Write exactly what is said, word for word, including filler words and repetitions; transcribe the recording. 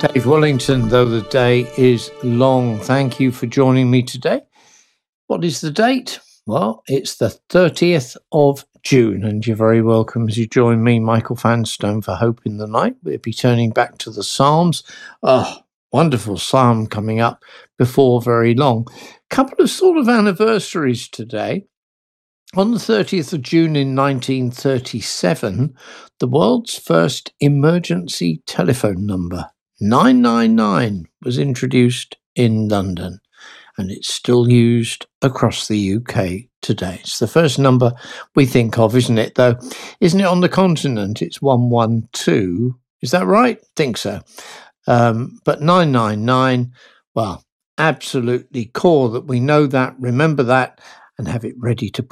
Dave Wellington, though the day is long. Thank you for joining me today. What is the date? Well, it's the thirtieth of June, and you're very welcome as you join me, Michael Vanstone, for Hope in the Night. We'll be turning back to the Psalms. Oh, wonderful psalm coming up before very long. Couple of sort of anniversaries today. On the thirtieth of June in nineteen thirty-seven, the world's first emergency telephone number, nine nine nine, was introduced in London, and it's still used across the U K today. It's the first number we think of, isn't it, though? Isn't it on the continent? It's one one two. Is that right? Think so. Um, but nine nine nine, well, absolutely core that we know that, remember that, and have it ready to